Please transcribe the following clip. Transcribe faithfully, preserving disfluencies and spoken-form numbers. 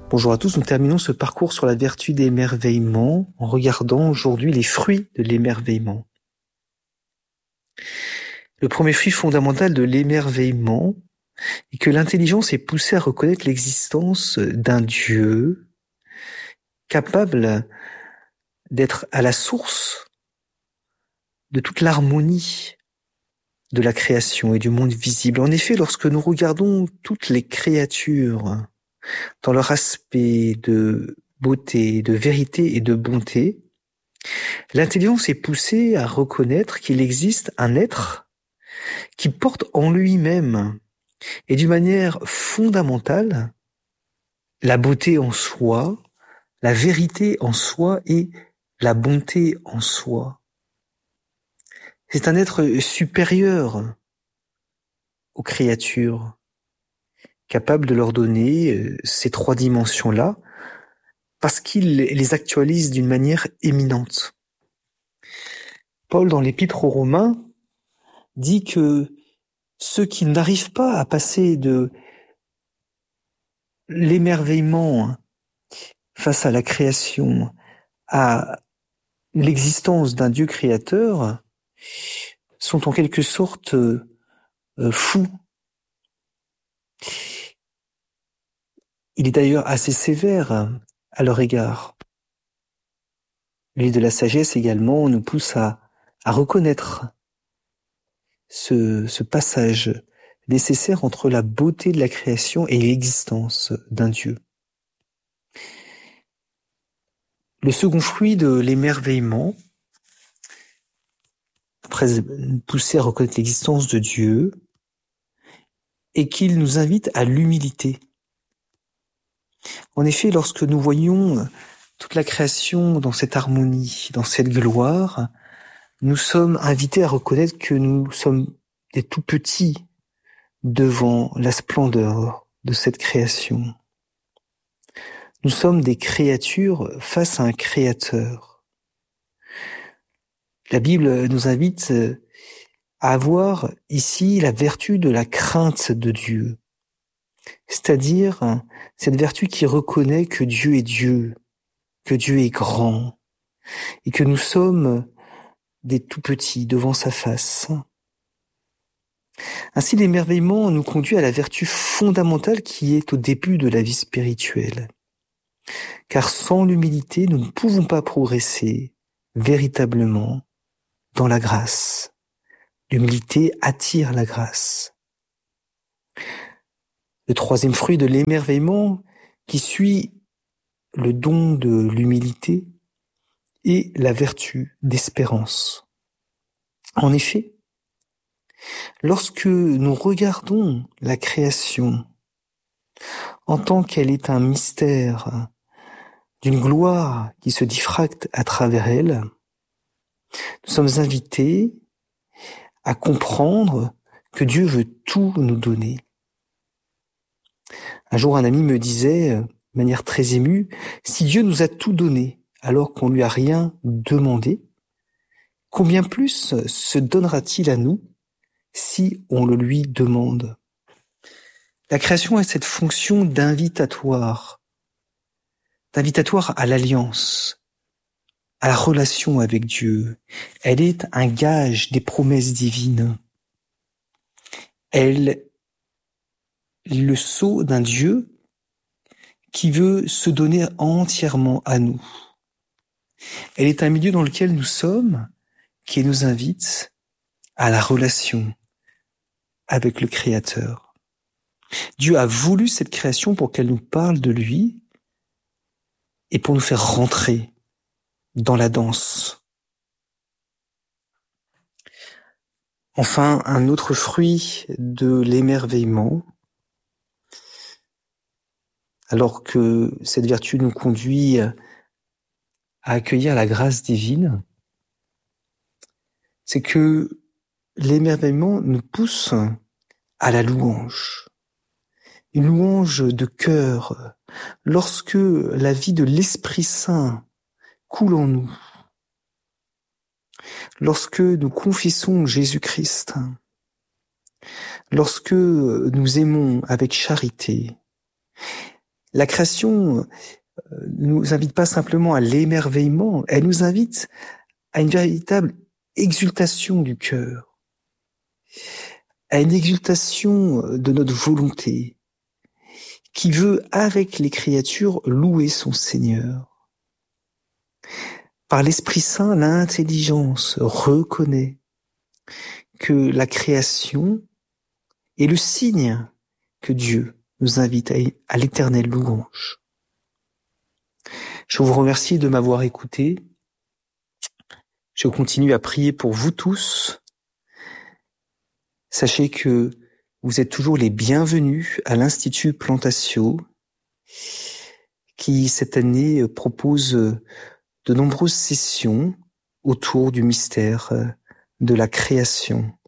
Bonjour à tous, nous terminons ce parcours sur la vertu d'émerveillement en regardant aujourd'hui les fruits de l'émerveillement. Le premier fruit fondamental de l'émerveillement est que l'intelligence est poussée à reconnaître l'existence d'un Dieu capable d'être à la source de toute l'harmonie de la création et du monde visible. En effet, lorsque nous regardons toutes les créatures dans leur aspect de beauté, de vérité et de bonté, l'intelligence est poussée à reconnaître qu'il existe un être qui porte en lui-même et d'une manière fondamentale la beauté en soi, la vérité en soi et la bonté en soi. C'est un être supérieur aux créatures, capable de leur donner ces trois dimensions-là, parce qu'il les actualise d'une manière éminente. Paul, dans l'Épître aux Romains, dit que ceux qui n'arrivent pas à passer de l'émerveillement face à la création à l'existence d'un Dieu créateur sont en quelque sorte euh, fous. Il est d'ailleurs assez sévère à leur égard. Le livre de la sagesse également nous pousse à, à reconnaître ce, ce passage nécessaire entre la beauté de la création et l'existence d'un Dieu. Le second fruit de l'émerveillement, après nous pousser à reconnaître l'existence de Dieu, est qu'il nous invite à l'humilité. En effet, lorsque nous voyons toute la création dans cette harmonie, dans cette gloire, nous sommes invités à reconnaître que nous sommes des tout petits devant la splendeur de cette création. Nous sommes des créatures face à un créateur. La Bible nous invite à avoir ici la vertu de la crainte de Dieu, c'est-à-dire cette vertu qui reconnaît que Dieu est Dieu, que Dieu est grand, et que nous sommes des tout petits devant sa face. Ainsi, l'émerveillement nous conduit à la vertu fondamentale qui est au début de la vie spirituelle. Car sans l'humilité, nous ne pouvons pas progresser véritablement dans la grâce. L'humilité attire la grâce. Le troisième fruit de l'émerveillement qui suit le don de l'humilité est la vertu d'espérance. En effet, lorsque nous regardons la création en tant qu'elle est un mystère d'une gloire qui se diffracte à travers elle, nous sommes invités à comprendre que Dieu veut tout nous donner. Un jour, un ami me disait, de manière très émue, si Dieu nous a tout donné alors qu'on lui a rien demandé, combien plus se donnera-t-il à nous si on le lui demande? La création a cette fonction d'invitatoire, d'invitatoire à l'alliance, à la relation avec Dieu. Elle est un gage des promesses divines. Elle est le sceau d'un Dieu qui veut se donner entièrement à nous. Elle est un milieu dans lequel nous sommes, qui nous invite à la relation avec le Créateur. Dieu a voulu cette création pour qu'elle nous parle de lui et pour nous faire rentrer dans la danse. Enfin, un autre fruit de l'émerveillement, alors que cette vertu nous conduit à accueillir la grâce divine, c'est que l'émerveillement nous pousse à la louange. Une louange de cœur, lorsque la vie de l'Esprit Saint coule en nous, lorsque nous confessons Jésus-Christ, lorsque nous aimons avec charité, La création ne nous invite pas simplement à l'émerveillement, elle nous invite à une véritable exultation du cœur, à une exultation de notre volonté, qui veut, avec les créatures, louer son Seigneur. Par l'Esprit Saint, l'intelligence reconnaît que la création est le signe que Dieu nous invite à l'éternelle louange. Je vous remercie de m'avoir écouté. Je continue à prier pour vous tous. Sachez que vous êtes toujours les bienvenus à l'Institut Plantatio, qui cette année propose de nombreuses sessions autour du mystère de la création.